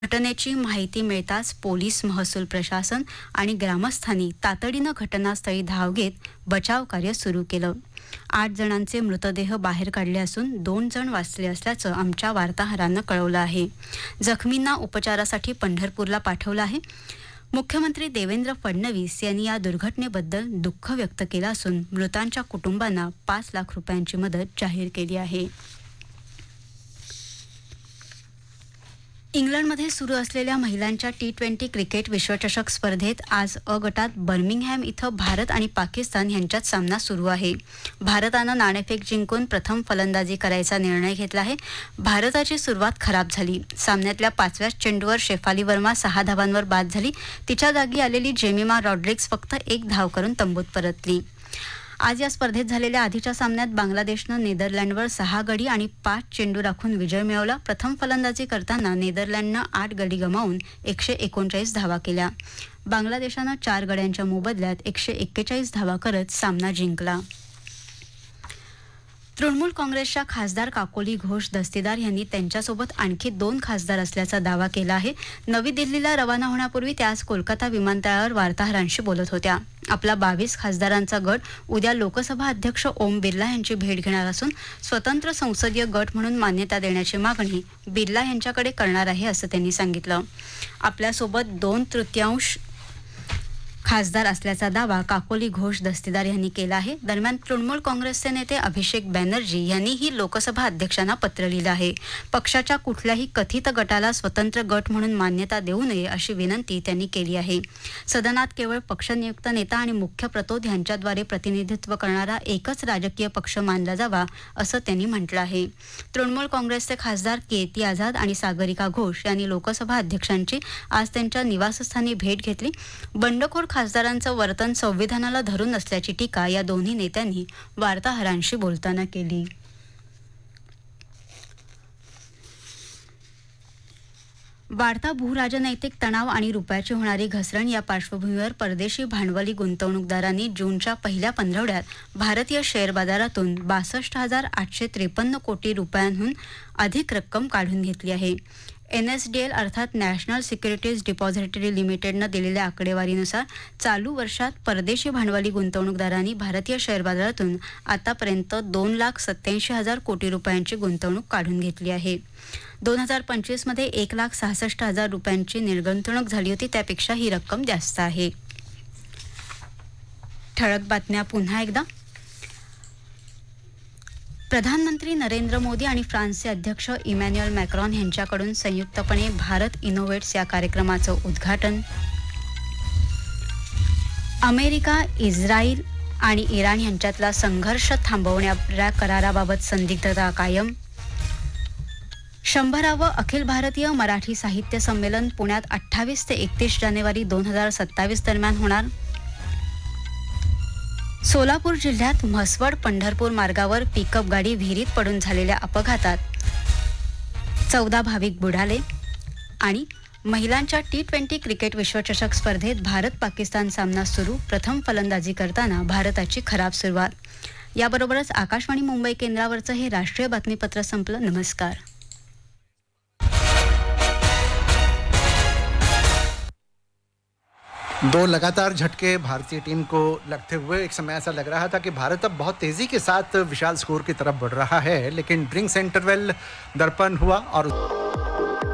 घटनेची माहिती मिळताच पोलीस, महसूल प्रशासन आणि ग्रामस्थांनी तातडीनं घटनास्थळी धाव घेत बचाव कार्य सुरू केलं. 8 जणांचे मृतदेह बाहेर काढले असून 2 जण वाचले असल्याचं आमच्या वार्ताहरानं कळवलं आहे. जखमींना उपचारासाठी पंढरपूरला पाठवलं आहे. मुख्यमंत्री देवेंद्र फडणवीस यांनी या दुर्घटनेबद्दल दुःख व्यक्त केलं असून मृतांच्या कुटुंबांना 5 लाख रुपयांची मदत जाहीर केली आहे. इंग्लंडमध्ये सुरू असलेल्या महिलांच्या T20 क्रिकेट विश्वचषक स्पर्धेत आज अ गटात बर्मिंगहॅम इथं भारत आणि पाकिस्तान यांच्यात सामना सुरू आहे. भारतानं नाणेफेक जिंकून प्रथम फलंदाजी करायचा निर्णय घेतला आहे. भारताची सुरुवात खराब झाली. सामन्यातल्या 5व्या चेंडूवर शेफाली वर्मा 6 धावांवर बाद झाली. तिच्या जागी आलेली जेमिमा रॉड्रिग्स फक्त 1 धाव करून तंबूत परतली. आज या स्पर्धेत झालेल्या आधीच्या सामन्यात बांगलादेशनं नेदरलँडवर 6 गडी आणि 5 चेंडू राखून विजय मिळवला. प्रथम फलंदाजी करताना नेदरलँडनं 8 गडी गमावून 139 धावा केल्या. बांगलादेशानं 4 गड्यांच्या मोबदल्यात 141 धावा करत सामना जिंकला. तृणमूल काँग्रेसच्या खासदार काकोली घोष दस्तीदार यांनी त्यांच्यासोबत आणखी 2 खासदार असल्याचा दावा केला आहे. नवी दिल्लीला रवाना होण्यापूर्वी त्या आज कोलकाता विमानतळावर वार्ताहरांशी बोलत होत्या. आपला 22 खासदारांचा गट उद्या लोकसभा अध्यक्ष ओम बिर्ला यांची भेट घेणार असून स्वतंत्र संसदीय गट म्हणून मान्यता देण्याची मागणी बिर्ला यांच्याकडे करणार आहे असं त्यांनी सांगितलं. आपल्यासोबत 2/3 खासदार असल्याचा दावा काकोली घोष दस्तीदार यांनी केला आहे. दरम्यान तृणमूल काँग्रेसचे नेते अभिषेक बॅनर्जी यांनीही लोकसभा अध्यक्षांना पत्र लिहिलं आहे. पक्षाच्या कुठल्याही कथित गटाला स्वतंत्र गट म्हणून मान्यता देऊ नये अशी विनंती त्यांनी केली आहे. सदनात केवळ पक्षनियुक्त नेता आणि मुख्य प्रतोद यांच्याद्वारे प्रतिनिधित्व करणारा एकच राजकीय पक्ष मानला जावा असं त्यांनी म्हटलं आहे. तृणमूल काँग्रेसचे खासदार कीर्ती आझाद आणि सागरिका घोष यांनी लोकसभा अध्यक्षांची आज त्यांच्या निवासस्थानी भेट घेतली. बंडखोर खासदारांचं वर्तन संविधानाला धरून नसल्याची टीका या दोन्ही नेत्यांनी वार्ताहरांशी बोलताना केली. वाढता भूराजनैतिक तणाव आणि रुपयाची होणारी घसरण या पार्श्वभूमीवर परदेशी भांडवली गुंतवणूकदारांनी जूनच्या पहिल्या पंधरवड्यात भारतीय शेअर बाजारातून 62,853 कोटी रुपयांहून अधिक रक्कम काढून घेतली आहे. NSDL अर्थात नॅशनल सिक्युरिटीज डिपॉझिटरी लिमिटेडनं दिलेल्या आकडेवारीनुसार चालू वर्षात परदेशी भांडवली गुंतवणूकदारांनी भारतीय शेअर बाजारातून आतापर्यंत 2,87,000 कोटी रुपयांची गुंतवणूक काढून घेतली आहे. 2025 मध्ये 1,66,000 रुपयांची निर्गुंतवणूक झाली होती. त्यापेक्षा ही रक्कम जास्त आहे. ठळक बातम्या पुन्हा एकदा. प्रधानमंत्री नरेंद्र मोदी आणि फ्रान्सचे अध्यक्ष इमॅन्युएल मॅक्रॉन यांच्याकडून संयुक्तपणे भारत इनोव्हेट्स या कार्यक्रमाचं उद्घाटन. अमेरिका, इस्रायल आणि इराण यांच्यातला संघर्ष थांबवणाऱ्या कराराबाबत संदिग्धता कायम. 100वे अखिल भारतीय मराठी साहित्य संमेलन पुण्यात 28 ते 31 जानेवारी 2027 दरम्यान होणार. सोलापूर जिल्ह्यात म्हसवड पंढरपूर मार्गावर पिकअप गाडी विहिरीत पडून झालेल्या अपघातात 14 भाविक बुडाले. आणि महिलांच्या T20 क्रिकेट विश्वचषक स्पर्धेत भारत पाकिस्तान सामना सुरू. प्रथम फलंदाजी करताना भारताची खराब सुरुवात. याबरोबरच आकाशवाणी मुंबई केंद्रावरचं हे राष्ट्रीय बातमीपत्र संपलं. नमस्कार. दो लगातार झटके भारतीय टीम को लगते हुए एक समय ऐसा लग रहा था कि भारत अब बहुत तेजी के साथ विशाल स्कोर की तरफ बढ़ रहा है, लेकिन ड्रिंक्स इंटरवल दर्पण हुआ और